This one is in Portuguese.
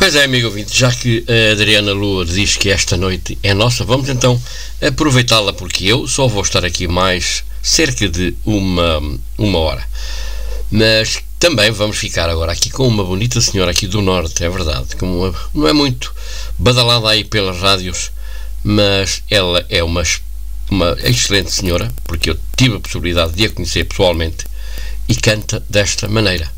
Pois é, amigo ouvinte, já que a Adriana Lua diz que esta noite é nossa, vamos então aproveitá-la, porque eu só vou estar aqui mais cerca de uma hora. Mas também vamos ficar agora aqui com uma bonita senhora aqui do Norte, é verdade, como não é muito badalada aí pelas rádios, mas ela é uma excelente senhora, porque eu tive a possibilidade de a conhecer pessoalmente, e canta desta maneira.